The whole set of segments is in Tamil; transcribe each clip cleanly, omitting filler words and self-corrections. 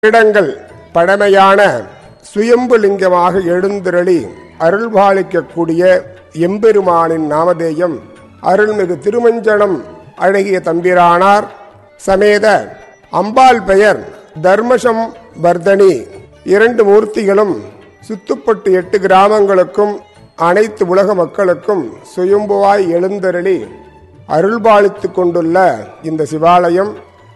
இடங்கள் பழமையான சுயம்புலிங்கமாக எழுந்திரளி அருள்பாலிக்கக்கூடிய எம்பெருமானின் நாமதேயம் அருள்மிகு திருமஞ்சனம் அழகிய தம்பிரானார் சமேத அம்பாள் பெயர் தர்மசம் வர்தனி. இரண்டு மூர்த்திகளும் சுத்துப்பட்டு 8 கிராமங்களுக்கும் அனைத்து உலக மக்களுக்கும் சுயம்புவாய் எழுந்தருளி அருள்பாலித்துக் கொண்டுள்ள இந்த சிவாலயம்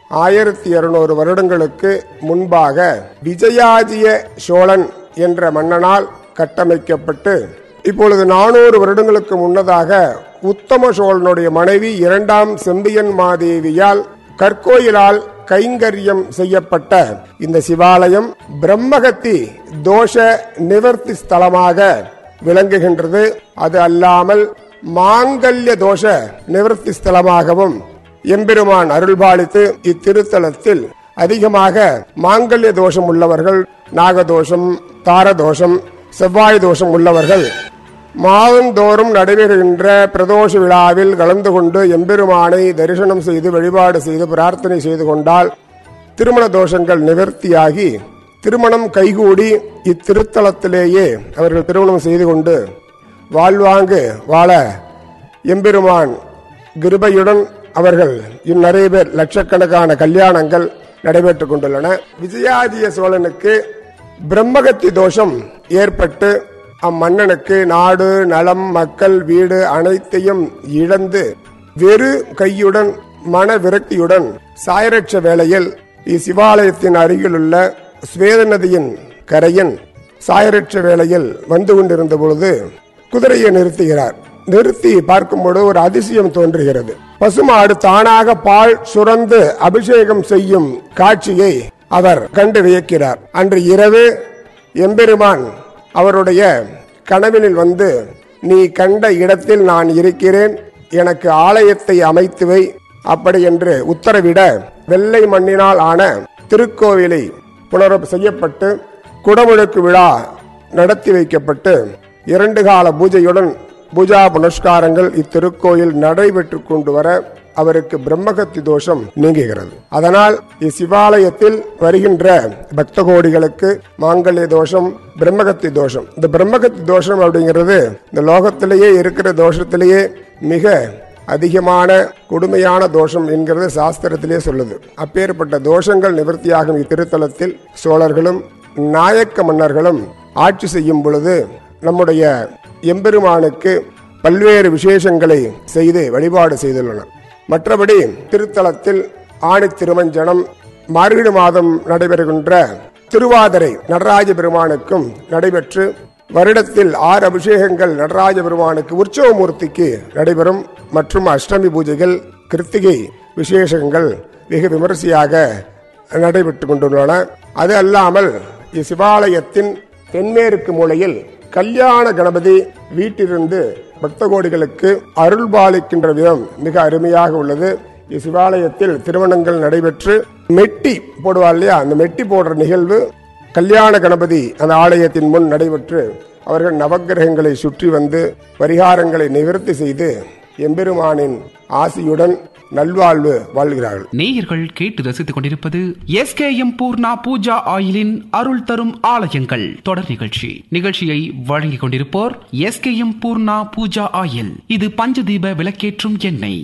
1200 வருடங்களுக்கு முன்பாக விஜயாஜிய சோழன் என்ற மன்னனால் கட்டமைக்கப்பட்டு இப்பொழுது 400 வருடங்களுக்கு முன்னதாக உத்தம சோழனுடைய மனைவி 2ஆம் செம்பியன் மாதேவியால் கற்கோயிலால் கைங்கரியம் செய்யப்பட்ட இந்த சிவாலயம் பிரம்மகத்தி தோஷ நிவர்த்தி ஸ்தலமாக விளங்குகின்றது. அது அல்லாமல் மாங்கல்ய தோஷ நிவர்த்தி ஸ்தலமாகவும் எம்பெருமான் அருள்பாலித்து இத்திருத்தலத்தில் அதிகமாக மாங்கல்ய தோஷம் உள்ளவர்கள், நாகதோஷம், தாரதோஷம், செவ்வாய் தோஷம் உள்ளவர்கள் மாதந்தோறும் நடைபெறுகின்ற பிரதோஷ விழாவில் கலந்து கொண்டு எம்பெருமானை தரிசனம் செய்து வழிபாடு செய்து பிரார்த்தனை செய்து கொண்டால் திருமண தோஷங்கள் நிவர்த்தியாகி திருமணம் கைகூடி இத்திருத்தலத்திலேயே அவர்கள் திருமணம் செய்து கொண்டு வாழ்வாங்கு வாழ எம்பெருமான் கிருபையுடன் அவர்கள் நிறைய பேர் லட்சக்கணக்கான கல்யாணங்கள் நடைபெற்றுக் கொண்டுள்ளன. விஜயாஜிய சோழனுக்கு பிரம்மகத்தி தோஷம் ஏற்பட்டு அம்மன்னனுக்கு நாடு நலம் மக்கள் வீடு அனைத்தையும் இழந்து வெறு கையுடன் மன விரக்தியுடன் சாயரட்ச வேளையில் இச்சிவாலயத்தின் அருகிலுள்ள ஸ்வேத நதியின் கரையின் சாயரட்ச வேளையில் வந்து கொண்டிருந்த பொழுது குதிரையை நிறுத்துகிறார். நிறுத்தி பார்க்கும்போது ஒரு அதிசயம் தோன்றுகிறது. பசுமாடு தானாக பால் சுரந்து அபிஷேகம் செய்யும் காட்சியை அவர் கண்டு வியக்கிறார். அன்று இரவு எம்பெருமான் அவருடைய கனவினில் வந்து, நீ கண்ட இடத்தில் நான் இருக்கிறேன், எனக்கு ஆலயத்தை அமைத்து வை அப்படி என்று உத்தரவிட வெள்ளை மண்ணினால் ஆன திருக்கோவிலை புனரமைப்பு செய்யப்பட்டு குடமுழுக்கு விழா நடத்தி வைக்கப்பட்டு 2 கால பூஜையுடன் பூஜா புனஸ்காரங்கள் இத்திருக்கோயில் நடைபெற்றுக் கொண்டு வர அவருக்கு பிரம்மகத்தி தோஷம் நீங்குகிறது. அதனால் இச்சிவாலயத்தில் வருகின்ற பக்த கோடிகளுக்கு மாங்கல்ய தோஷம், பிரம்மகத்தி தோஷம், இந்த பிரம்மகத்தி தோஷம் அப்படிங்கிறது இந்த லோகத்திலேயே இருக்கிற தோஷத்திலேயே மிக அதிகமான கொடுமையான தோஷம் என்கிறது சாஸ்திரத்திலே சொல்லுது. அப்பேற்பட்ட தோஷங்கள் நிவர்த்தியாகும் இத்திருத்தலத்தில் சோழர்களும் நாயக்க மன்னர்களும் ஆட்சி செய்யும் பொழுது நம்முடைய எம்பெருமானுக்கு பல்வேறு விசேஷங்களை செய்து வழிபாடு செய்துள்ளனர். மற்றபடி திருத்தலத்தில் ஆணி திருமஞ்சனம், மார்கழி மாதம் நடைபெறுகின்ற திருவாதிரை நடராஜ பெருமானுக்கும் நடைபெற்று வருடத்தில் 6 அபிஷேகங்கள் நடராஜ பெருமானுக்கு உற்சவமூர்த்திக்கு நடைபெறும். மற்றும் அஷ்டமி பூஜைகள், கிருத்திகை விசேஷங்கள் வெகு விமரிசையாக நடைபெற்றுக் கொண்டுள்ளன. அது அல்லாமல் இச்சிவாலயத்தின் தென்மேற்கு மூலையில் கல்யாண கணபதி வீட்டிலிருந்து பக்த கோடிகளுக்கு அருள்பாலிக்கின்ற விதம் மிக அருமையாக உள்ளது. இச்சிவாலயத்தில் திருமணங்கள் நடைபெற்று மெட்டி போடுவார் இல்லையா, அந்த மெட்டி போடுற நிகழ்வு கல்யாண கணபதி அந்த ஆலயத்தின் முன் நடைபெற்று அவர்கள் நவக்கிரகங்களை சுற்றி வந்து பரிகாரங்களை நிவர்த்தி செய்து எம்பெருமானின் ஆசியுடன் நல்வாழ்வு வாழ்கிறார்கள். நேயர்கள் கேட்டு ரசித்துக் கொண்டிருப்பது SKM பூர்ணா பூஜா ஆயிலின் அருள் தரும் ஆலயங்கள் தொடர் நிகழ்ச்சியை வழங்கிக் கொண்டிருப்போர் SKM பூர்ணா பூஜா ஆயில். இது பஞ்சதீப விளக்கேற்றும் எண்ணெய்.